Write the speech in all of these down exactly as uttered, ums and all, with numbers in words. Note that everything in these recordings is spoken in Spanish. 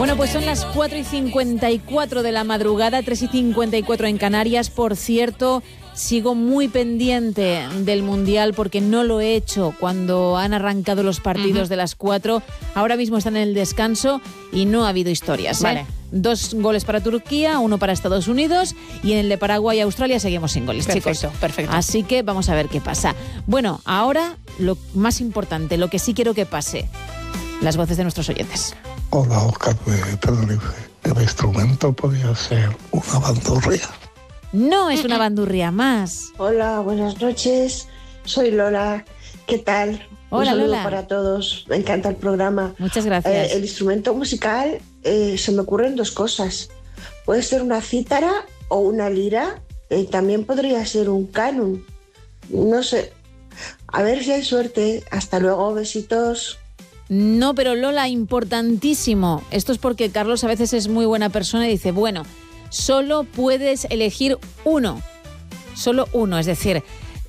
Bueno, pues son las cuatro y cincuenta y cuatro de la madrugada, tres y cincuenta y cuatro en Canarias. Por cierto, sigo muy pendiente del Mundial porque no lo he hecho cuando han arrancado los partidos uh-huh. de las cuatro. Ahora mismo están en el descanso y no ha habido historias, ¿eh? Vale. Dos goles para Turquía, uno para Estados Unidos, y en el de Paraguay y Australia seguimos sin goles, perfecto, chicos. Perfecto. Así que vamos a ver qué pasa. Bueno, ahora lo más importante, lo que sí quiero que pase, las voces de nuestros oyentes. Hola, Óscar de Tenerife. El instrumento podría ser una bandurria. No es una bandurria más. Hola, buenas noches. Soy Lola. ¿Qué tal? Hola, Un saludo Lola. para todos. Me encanta el programa. Muchas gracias. Eh, el instrumento musical, eh, se me ocurren dos cosas. Puede ser una cítara o una lira. Eh, también podría ser un canon. No sé. A ver si hay suerte. Hasta luego. Besitos. No, pero Lola, importantísimo. Esto es porque Carlos a veces es muy buena persona y dice, bueno, solo puedes elegir uno. Solo uno. Es decir,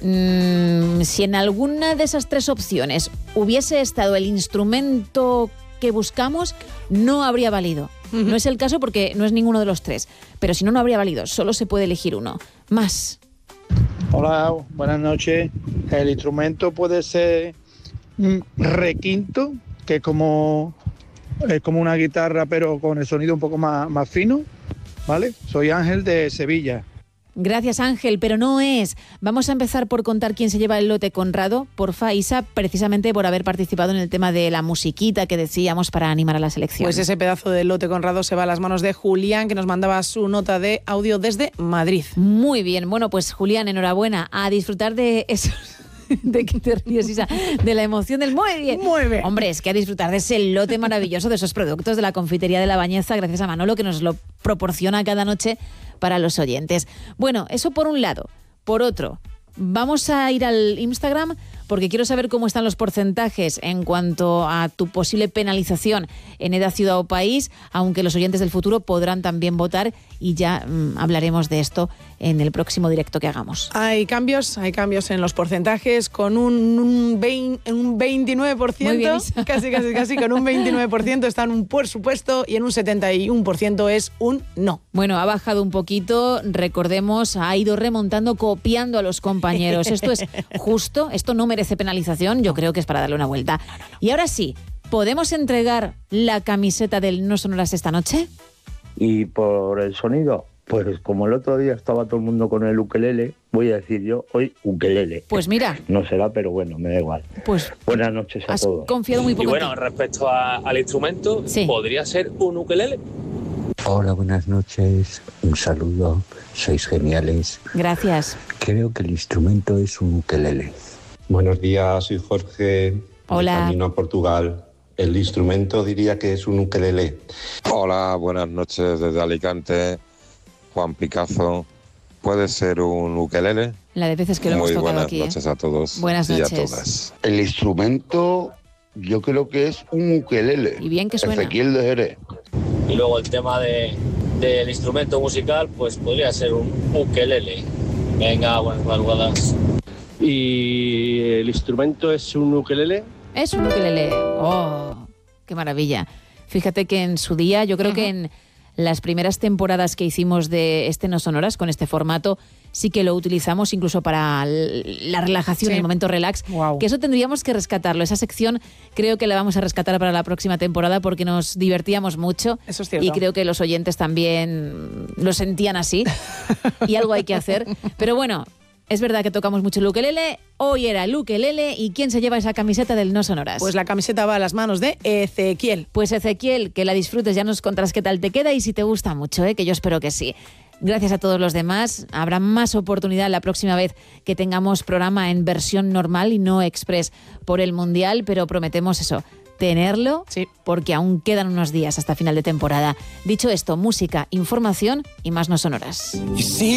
mmm, si en alguna de esas tres opciones hubiese estado el instrumento que buscamos, no habría valido. Uh-huh. No es el caso porque no es ninguno de los tres. Pero si no, no habría valido. Solo se puede elegir uno. Más. Hola, buenas noches. El instrumento puede ser un requinto, que es como, es como una guitarra, pero con el sonido un poco más, más fino, ¿vale? Soy Ángel de Sevilla. Gracias, Ángel, pero no es. Vamos a empezar por contar quién se lleva el lote Conrado. Porfa, Isa, precisamente por haber participado en el tema de la musiquita que decíamos para animar a la selección. Pues ese pedazo de lote Conrado se va a las manos de Julián, que nos mandaba su nota de audio desde Madrid. Muy bien. Bueno, pues Julián, enhorabuena. A disfrutar de esos... ¿De qué te ríes, Isa? De la emoción del muy bien. Muy bien. Hombre, es que a disfrutar de ese lote maravilloso, de esos productos de la confitería de La Bañeza, gracias a Manolo, que nos lo proporciona cada noche para los oyentes. Bueno, eso por un lado. Por otro, vamos a ir al Instagram porque quiero saber cómo están los porcentajes en cuanto a tu posible penalización en edad, ciudad o país, aunque los oyentes del futuro podrán también votar y ya mmm, hablaremos de esto en el próximo directo que hagamos. Hay cambios, hay cambios en los porcentajes con un, un, veinte, un veintinueve por ciento, muy bien, Isa. casi, casi, casi, con un veintinueve por ciento está en un por supuesto y en un setenta y uno por ciento es un no. Bueno, ha bajado un poquito, recordemos, ha ido remontando, copiando a los compañeros. Esto es justo, esto no merece penalización, yo creo que es para darle una vuelta. No, no, no. Y ahora sí, ¿podemos entregar la camiseta del No Sonoras esta noche? Y por el sonido, pues como el otro día estaba todo el mundo con el ukelele, voy a decir yo hoy ukelele. Pues mira. No será, pero bueno, me da igual. Pues buenas noches a has todos. Confiado muy poco. Y bueno, en ti. respecto a, al instrumento, sí. ¿podría ser un ukelele? Hola, buenas noches. Un saludo. Sois geniales. Gracias. Creo que el instrumento es un ukelele. Buenos días, soy Jorge. Hola. De camino a Portugal. El instrumento diría que es un ukelele. Hola, buenas noches desde Alicante. Juan Picazo. ¿Puede ser un ukelele? La de veces que lo Muy hemos tocado buenas aquí. noches ¿eh? a todos. Buenas y noches. a todas. El instrumento, yo creo que es un ukelele. Y bien que suena. Ezequiel de Jerez. Y luego el tema de, del instrumento musical, pues podría ser un ukelele. Venga, buenas madrugadas. ¿Y el instrumento es un ukelele? Es un ukelele. ¡Oh! ¡Qué maravilla! Fíjate que en su día, yo creo uh-huh. que en las primeras temporadas que hicimos de este No Sonoras, con este formato, sí que lo utilizamos incluso para la relajación, sí. el momento relax, wow. que eso tendríamos que rescatarlo. Esa sección creo que la vamos a rescatar para la próxima temporada porque nos divertíamos mucho. Eso es cierto. Y creo que los oyentes también lo sentían así y algo hay que hacer. Pero bueno, es verdad que tocamos mucho el ukelele. Hoy era el ukelele. ¿Y quién se lleva esa camiseta del No Sonoras? Pues la camiseta va a las manos de Ezequiel. Pues Ezequiel, que la disfrutes, ya nos contarás qué tal te queda y si te gusta mucho, ¿eh? Que yo espero que sí. Gracias a todos los demás. Habrá más oportunidad la próxima vez que tengamos programa en versión normal y no express por el Mundial, pero prometemos eso, tenerlo, sí. porque aún quedan unos días hasta final de temporada. Dicho esto, música, información y más No Sonoras.